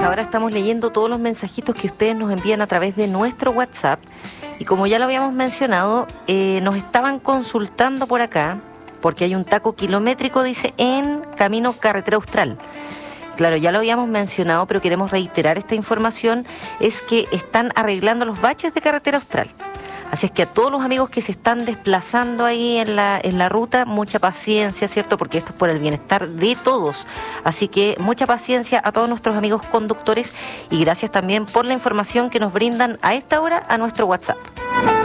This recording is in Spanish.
ahora estamos leyendo todos los mensajitos que ustedes nos envían a través de nuestro WhatsApp. Y como ya lo habíamos mencionado, nos estaban consultando por acá, porque hay un taco kilométrico, dice, en camino Carretera Austral. Claro, ya lo habíamos mencionado, pero queremos reiterar esta información, es que están arreglando los baches de Carretera Austral. Así es que a todos los amigos que se están desplazando ahí en la ruta, mucha paciencia, ¿cierto? Porque esto es por el bienestar de todos. Así que mucha paciencia a todos nuestros amigos conductores y gracias también por la información que nos brindan a esta hora a nuestro WhatsApp.